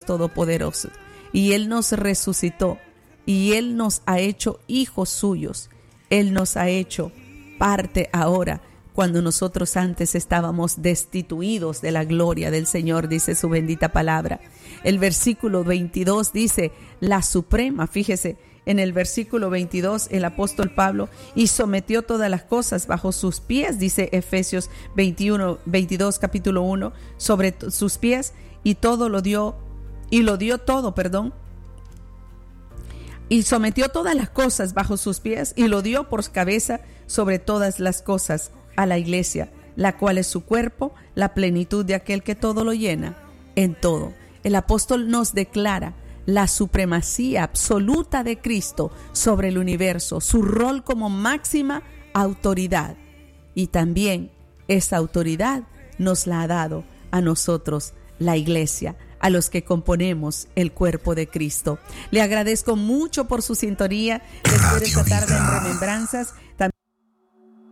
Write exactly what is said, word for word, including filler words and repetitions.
Todopoderoso. Y Él nos resucitó. Y Él nos ha hecho hijos suyos. Él nos ha hecho parte ahora, cuando nosotros antes estábamos destituidos de la gloria del Señor, dice su bendita palabra. El versículo veintidós dice, la suprema, fíjese, en el versículo veintidós el apóstol Pablo, y sometió todas las cosas bajo sus pies, dice Efesios veintiuno, veintidós, capítulo uno, sobre t- sus pies, y todo lo dio, y lo dio todo, perdón, y sometió todas las cosas bajo sus pies, y lo dio por cabeza sobre todas las cosas a la iglesia, la cual es su cuerpo, la plenitud de aquel que todo lo llena en todo. El apóstol nos declara la supremacía absoluta de Cristo sobre el universo, su rol como máxima autoridad. Y también esa autoridad nos la ha dado a nosotros, la iglesia, a los que componemos el cuerpo de Cristo. Le agradezco mucho por su sintonía. Les espero esta tarde en Remembranzas. También